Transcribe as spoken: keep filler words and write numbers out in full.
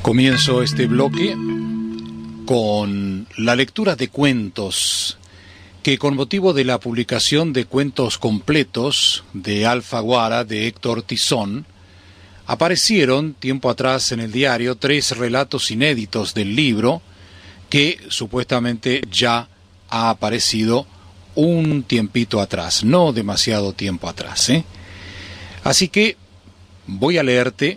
Comienzo este bloque con la lectura de cuentos que, con motivo de la publicación de cuentos completos de Alfaguara de Héctor Tizón, aparecieron tiempo atrás en el diario tres relatos inéditos del libro que supuestamente ya ha aparecido un tiempito atrás, no demasiado tiempo atrás, ¿eh? Así que voy a leerte